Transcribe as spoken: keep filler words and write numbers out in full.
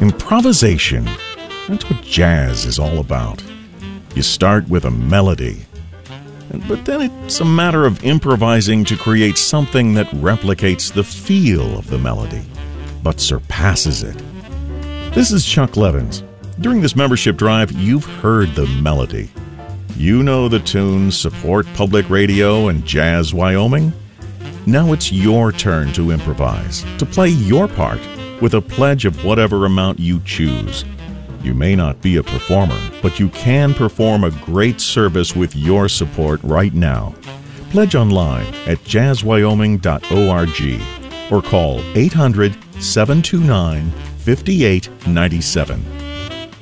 Improvisation. That's what jazz is all about. You start with a melody, but then it's a matter of improvising to create something that replicates the feel of the melody, but surpasses it. This is Chuck Levins. During this membership drive, you've heard the melody. You know the tunes Support Public Radio and Jazz Wyoming. Now it's your turn to improvise, to play your part with a pledge of whatever amount you choose. You may not be a performer, but you can perform a great service with your support right now. Pledge online at jazz wyoming dot org or call eight hundred, seven two nine, five eight nine seven.